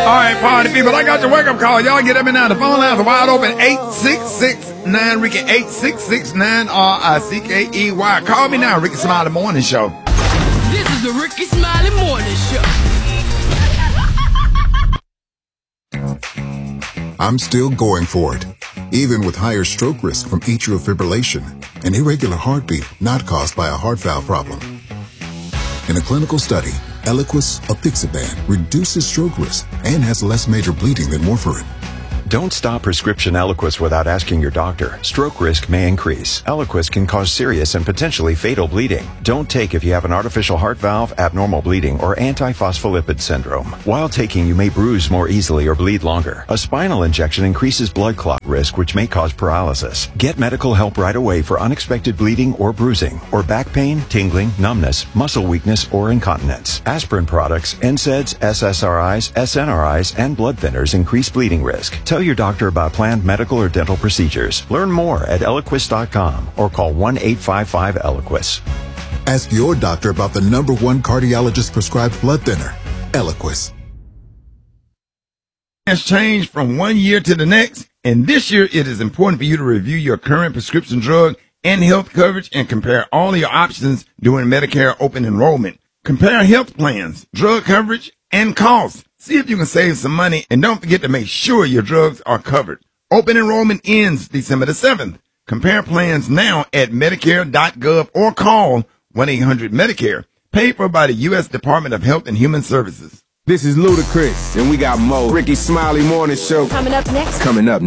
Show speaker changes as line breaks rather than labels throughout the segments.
right, party people, I got your wake-up call. Y'all get up and down. The phone lines are wide open. 866-9-RICKY, 866-9-RICKEY. Call me now, Ricky Smiley Morning Show.
This is the Ricky Smiley Morning Show.
I'm still going for it, even with higher stroke risk from atrial fibrillation, an irregular heartbeat not caused by a heart valve problem. In a clinical study, Eliquis apixaban reduces stroke risk and has less major bleeding than warfarin.
Don't stop prescription Eliquis without asking your doctor. Stroke risk may increase. Eliquis can cause serious and potentially fatal bleeding. Don't take if you have an artificial heart valve, abnormal bleeding, or antiphospholipid syndrome. While taking, you may bruise more easily or bleed longer. A spinal injection increases blood clot risk, which may cause paralysis. Get medical help right away for unexpected bleeding or bruising, or back pain, tingling, numbness, muscle weakness, or incontinence. Aspirin products, NSAIDs, SSRIs, SNRIs, and blood thinners increase bleeding risk. Tell your doctor about planned medical or dental procedures. Learn more at Eliquis.com or call 1-855-ELIQUIS.
Ask your doctor about the #1 cardiologist prescribed blood thinner, Eliquis.
Has changed from one year to the next, and this year it is important for you to review your current prescription drug and health coverage and compare all of your options during Medicare open enrollment. Compare health plans, drug coverage, and costs. See if you can save some money, and don't forget to make sure your drugs are covered. Open enrollment ends December the 7th. Compare plans now at Medicare.gov or call 1-800-MEDICARE. Paid for by the U.S. Department of Health and Human Services.
This is Ludacris, and we got more Ricky Smiley Morning Show.
Coming up next.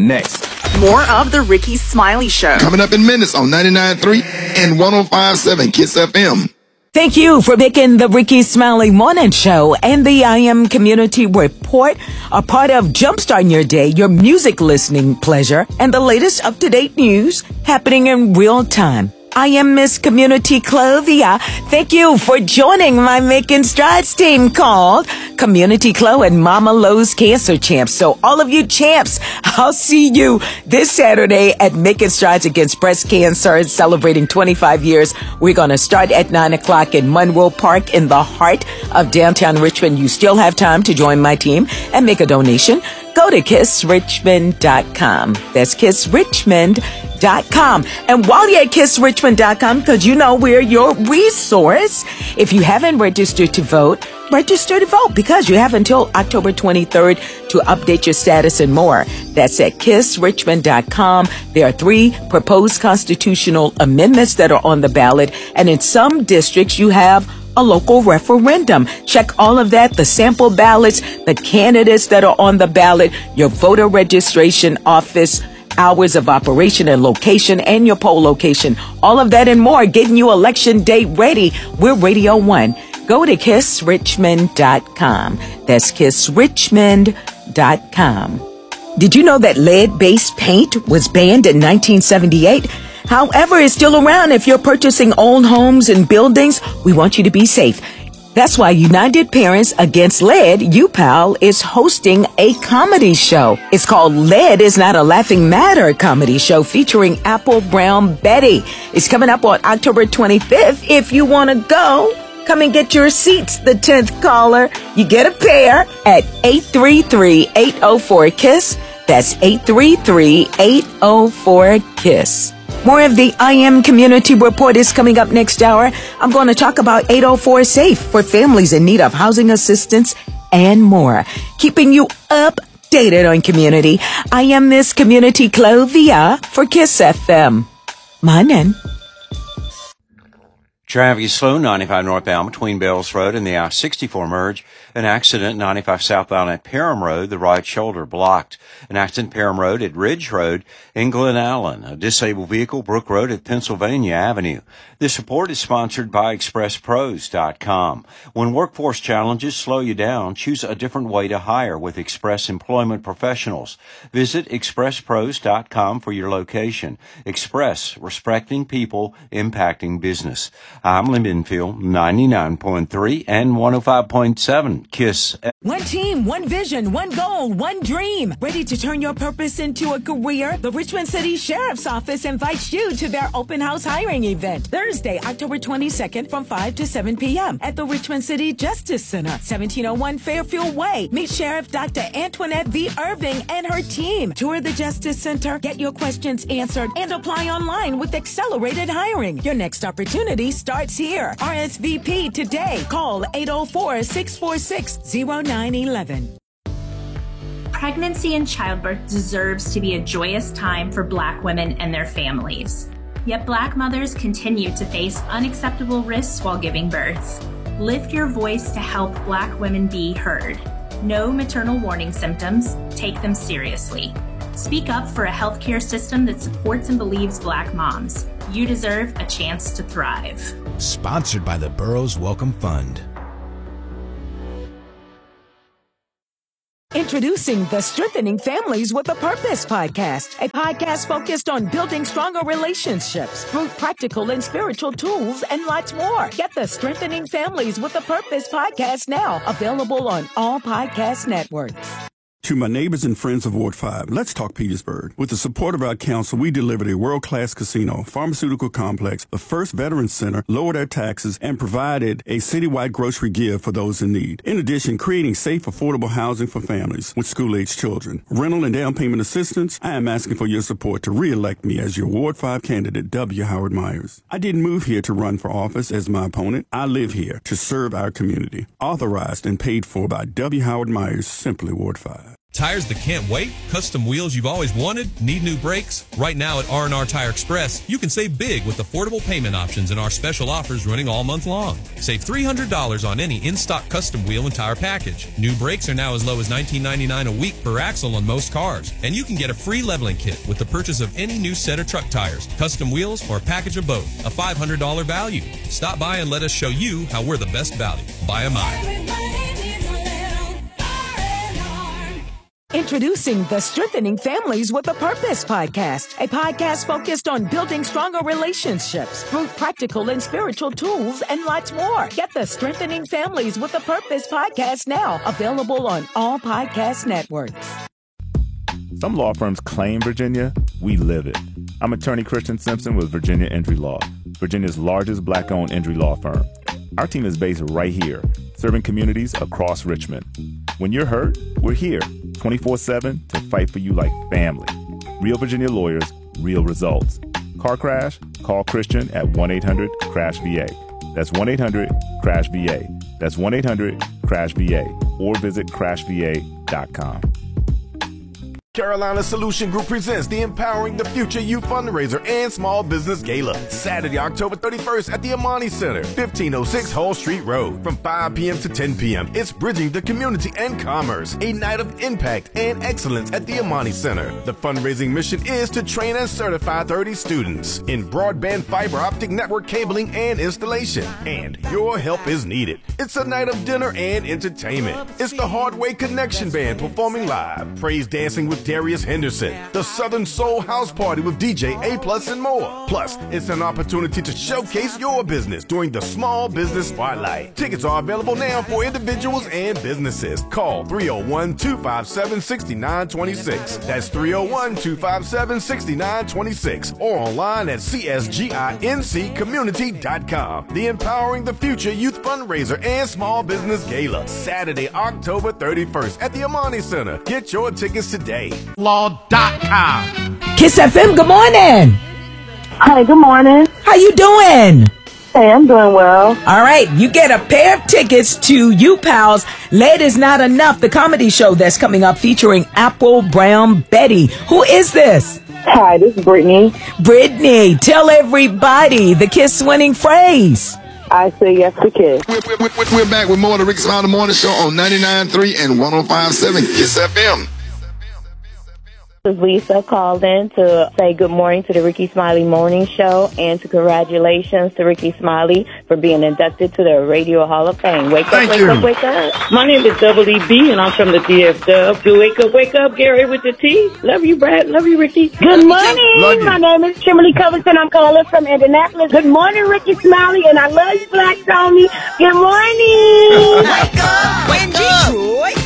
More of the Ricky Smiley Show.
Coming up in minutes on 99.3 and 105.7 KISS FM.
Thank you for making the Ricky Smiley Morning Show and the I Am Community Report a part of jumpstarting your day, your music listening pleasure, and the latest up-to-date news happening in real time. I am Miss Community Clovia. Thank you for joining my Making Strides team called Community Clo and Mama Lowe's Cancer Champs. So all of you champs, I'll see you this Saturday at Making Strides Against Breast Cancer, celebrating 25 years. We're going to start at 9 o'clock in Monroe Park in the heart of downtown Richmond. You still have time to join my team and make a donation. Go to KissRichmond.com. That's KissRichmond.com. And while you're at KissRichmond.com, because you know we're your resource, if you haven't registered to vote, register to vote, because you have until October 23rd to update your status and more. That's at KissRichmond.com. There are 3 proposed constitutional amendments that are on the ballot, and in some districts you have a local referendum. Check all of that, the sample ballots, the candidates that are on the ballot, your voter registration office, hours of operation and location, and your poll location. All of that and more, getting you election day ready. We're Radio 1. Go to KissRichmond.com. That's KissRichmond.com. Did you know that lead-based paint was banned in 1978? However, it's still around if you're purchasing old homes and buildings. We want you to be safe. That's why United Parents Against Lead, UPAL, is hosting a comedy show. It's called Lead Is Not a Laughing Matter comedy show featuring Apple Brown Betty. It's coming up on October 25th. If you want to go, come and get your seats. The 10th caller, you get a pair at 833-804-KISS. That's 833-804-KISS. More of the I Am Community Report is coming up next hour. I'm going to talk about 804 SAFE for families in need of housing assistance and more. Keeping you updated on community. I am Miss Community Clovia for KISS FM. Morning.
Traffic is slow, 95 northbound between Bells Road and the I-64 merge. An accident, 95 southbound at Parham Road, the right shoulder blocked. An accident, Parham Road at Ridge Road in Glen Allen. A disabled vehicle, Brook Road at Pennsylvania Avenue. This report is sponsored by ExpressPros.com. When workforce challenges slow you down, choose a different way to hire with Express Employment Professionals. Visit ExpressPros.com for your location. Express, respecting people, impacting business. I'm Lindenfield, 99.3 and 105.7 on KISS.
One team, one vision, one goal, one dream. Ready to turn your purpose into a career? The Richmond City Sheriff's Office invites you to their open house hiring event Thursday, October 22nd from 5 to 7 p.m. at the Richmond City Justice Center, 1701 Fairfield Way. Meet Sheriff Dr. Antoinette V. Irving and her team. Tour the Justice Center, get your questions answered, and apply online with accelerated hiring. Your next opportunity starts here. RSVP today. Call 804-646-0911.
Pregnancy and childbirth deserves to be a joyous time for Black women and their families. Yet Black mothers continue to face unacceptable risks while giving birth. Lift your voice to help Black women be heard. Know maternal warning symptoms. Take them seriously. Speak up for a healthcare system that supports and believes Black moms. You deserve a chance to thrive.
Sponsored by the Burroughs Welcome Fund.
Introducing the Strengthening Families with a Purpose podcast, a podcast focused on building stronger relationships through practical and spiritual tools and lots more. Get the Strengthening Families with a Purpose podcast now, available on all podcast networks.
To my neighbors and friends of Ward 5, let's talk Petersburg. With the support of our council, we delivered a world-class casino, pharmaceutical complex, the first veterans center, lowered our taxes, and provided a citywide grocery give for those in need. In addition, creating safe, affordable housing for families with school-aged children. Rental and down payment assistance. I am asking for your support to re-elect me as your Ward 5 candidate, W. Howard Myers. I didn't move here to run for office as my opponent. I live here to serve our community. Authorized and paid for by W. Howard Myers, simply Ward 5.
Tires that can't wait? Custom wheels you've always wanted? Need new brakes? Right now at R&R Tire Express, you can save big with affordable payment options and our special offers running all month long. Save $300 on any in-stock custom wheel and tire package. New brakes are now as low as $19.99 a week per axle on most cars. And you can get a free leveling kit with the purchase of any new set of truck tires, custom wheels, or a package of both. A $500 value. Stop by and let us show you how we're the best value. Buy a mile.
Introducing the Strengthening Families with a Purpose podcast, a podcast focused on building stronger relationships through practical and spiritual tools and lots more. Get the Strengthening Families with a Purpose podcast now, available on all podcast networks.
Some law firms claim Virginia, we live it. I'm attorney Christian Simpson with Virginia Injury Law, Virginia's largest Black-owned injury law firm. Our team is based right here, serving communities across Richmond. When you're hurt, we're here 24/7 to fight for you like family. Real Virginia lawyers, real results. Car crash? Call Christian at 1-800-CRASH-VA. That's 1-800-CRASH-VA. That's 1-800-CRASH-VA. Or visit crashva.com.
Carolina Solution Group presents the Empowering the Future Youth Fundraiser and Small Business Gala, Saturday, October 31st at the Amani Center, 1506 Hall Street Road, from 5 p.m. to 10 p.m. It's bridging the community and commerce, a night of impact and excellence at the Amani Center. The fundraising mission is to train and certify 30 students in broadband fiber optic network cabling and installation, and your help is needed. It's a night of dinner and entertainment. It's the Hardway Connection Band performing live, praise dancing with Darius Henderson, the Southern Soul House Party with DJ A+, and more. Plus, it's an opportunity to showcase your business during the Small Business Spotlight. Tickets are available now for individuals and businesses. Call 301-257-6926. That's 301-257-6926. Or online at csgincommunity.com. The Empowering the Future Youth Fundraiser and Small Business Gala, Saturday, October 31st at the Amani Center. Get your tickets today. Law.com.
Kiss FM, good morning.
Hi, good morning.
How you doing?
Hey, I'm doing well.
All right, you get a pair of tickets to You Pals, Late Is Not Enough, the comedy show that's coming up featuring Apple Brown Betty. Who is this?
Hi, this is Brittany.
Brittany, tell everybody the Kiss winning phrase.
I say yes to Kiss.
We're back with more of the Ricky Smiley Morning Show on 99.3 and 105.7 Kiss FM.
This is Lisa called in to say good morning to the Ricky Smiley Morning Show and to congratulations to Ricky Smiley for being inducted to the Radio Hall of Fame. Wake up, wake up, wake up.
My name is Double E.B. and I'm from the DF-Dub. Do wake up, Gary with the T. Love you, Brad. Love you, Ricky.
Good morning. My name is Kimberly Covington. I'm calling from Indianapolis. Good morning, Ricky Smiley, and I love you, Black Tony. Good morning.
Wake up, when Detroit.